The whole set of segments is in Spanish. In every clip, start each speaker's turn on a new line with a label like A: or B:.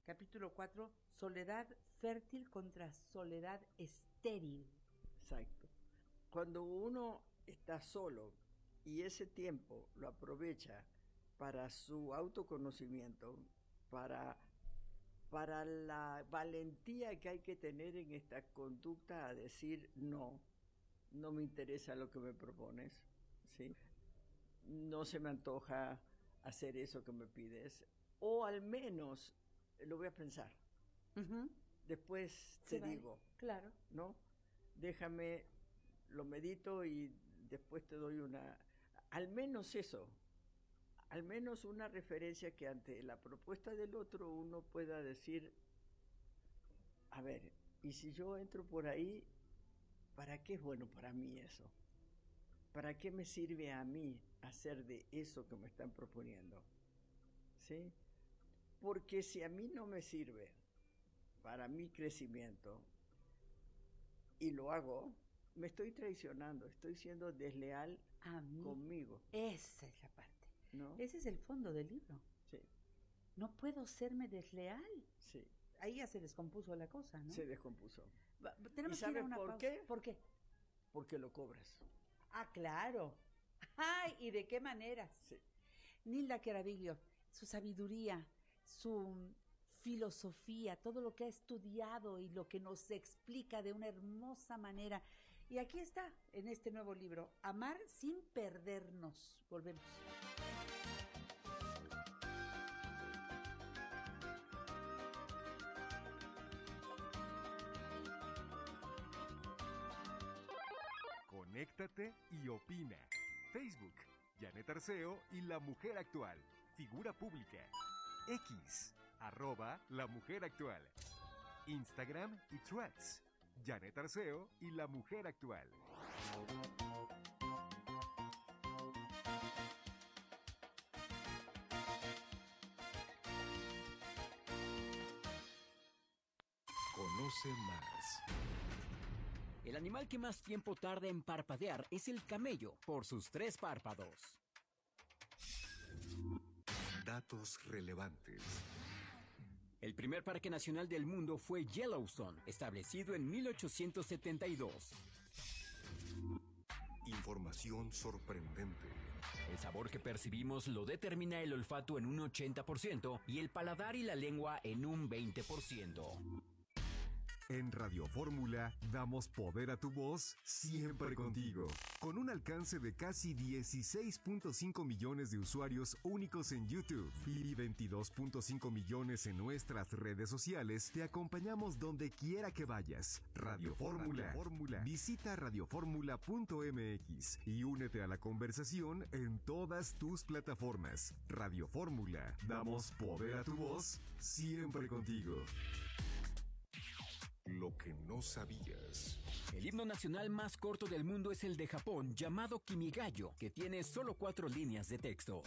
A: capítulo 4, soledad fértil contra soledad estéril.
B: Exacto. Cuando uno está solo y ese tiempo lo aprovecha para su autoconocimiento, para la valentía que hay que tener en esta conducta a decir no me interesa lo que me propones, ¿sí? No se me antoja hacer eso que me pides, o al menos lo voy a pensar.
A: Uh-huh.
B: Después te digo,
A: claro,
B: ¿no? Déjame, lo medito y después te doy al menos eso, al menos una referencia que ante la propuesta del otro uno pueda decir, a ver, y si yo entro por ahí, ¿para qué es bueno para mí eso? ¿Para qué me sirve a mí hacer de eso que me están proponiendo? ¿Sí? Porque si a mí no me sirve para mi crecimiento y lo hago, me estoy traicionando, estoy siendo desleal
A: a mí
B: conmigo.
A: Esa es la parte,
B: ¿no?
A: Ese es el fondo del libro.
B: Sí.
A: No puedo serme desleal.
B: Sí.
A: Ahí ya se descompuso la cosa, ¿no?
B: Se descompuso.
A: Tenemos que ir a una pausa.
B: ¿Qué?
A: ¿Por qué?
B: Porque lo cobras.
A: Ah, claro. ¡Ay! ¿Y de qué manera?
B: Sí.
A: Nilda Caraviglio, su sabiduría, su filosofía, todo lo que ha estudiado y lo que nos explica de una hermosa manera. Y aquí está, en este nuevo libro, Amar sin perdernos. Volvemos.
C: Conéctate y opina. Facebook, Janet Arceo y La Mujer Actual. Figura pública. X, @La Mujer Actual. Instagram y Threads, Janet Arceo y La Mujer Actual. Conoce más.
D: El animal que más tiempo tarda en parpadear es el camello, por sus 3 párpados.
C: Datos relevantes.
D: El primer parque nacional del mundo fue Yellowstone, establecido en 1872.
C: Información sorprendente.
D: El sabor que percibimos lo determina el olfato en un 80% y el paladar y la lengua en un 20%.
C: En Radio Fórmula damos poder a tu voz siempre contigo. Con un alcance de casi 16.5 millones de usuarios únicos en YouTube y 22.5 millones en nuestras redes sociales, te acompañamos donde quiera que vayas. Radio Fórmula. Visita radioformula.mx y únete a la conversación en todas tus plataformas. Radio Fórmula. Damos poder a tu voz siempre contigo. Lo que no sabías.
D: El himno nacional más corto del mundo es el de Japón, llamado Kimigayo, que tiene solo 4 líneas de texto.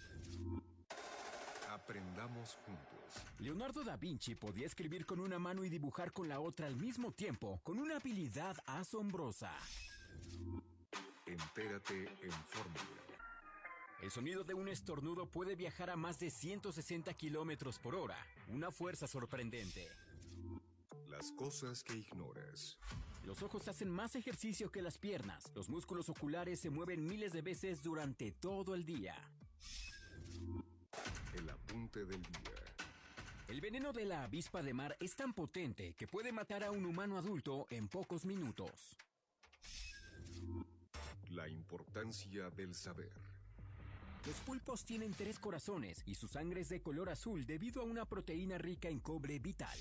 C: Aprendamos juntos.
D: Leonardo da Vinci podía escribir con una mano y dibujar con la otra al mismo tiempo, con una habilidad asombrosa.
C: Entérate en Fórmula.
D: El sonido de un estornudo puede viajar a más de 160 kilómetros por hora, una fuerza sorprendente.
C: Las cosas que ignoras.
D: Los ojos hacen más ejercicio que las piernas. Los músculos oculares se mueven miles de veces durante todo el día.
C: El apunte del día.
D: El veneno de la avispa de mar es tan potente que puede matar a un humano adulto en pocos minutos.
C: La importancia del saber.
D: Los pulpos tienen 3 corazones y su sangre es de color azul debido a una proteína rica en cobre vital.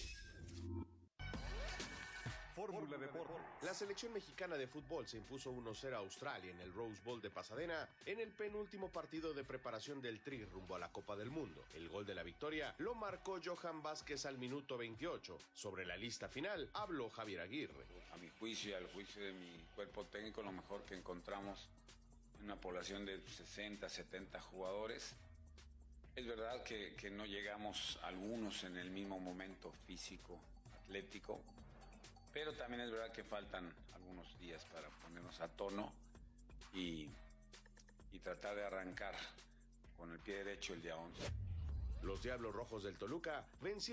C: Fórmula Deportes.
E: La selección mexicana de fútbol se impuso 1-0 a Australia en el Rose Bowl de Pasadena en el penúltimo partido de preparación del Tri rumbo a la Copa del Mundo. El gol de la victoria lo marcó Johan Vázquez al minuto 28. Sobre la lista final habló Javier Aguirre.
F: A mi juicio y al juicio de mi cuerpo técnico, lo mejor que encontramos en una población de 60, 70 jugadores. Es verdad que no llegamos algunos en el mismo momento físico, atlético, pero también es verdad que faltan algunos días para ponernos a tono y tratar de arrancar con el pie derecho el día 11.
E: Los Diablos Rojos del Toluca vencieron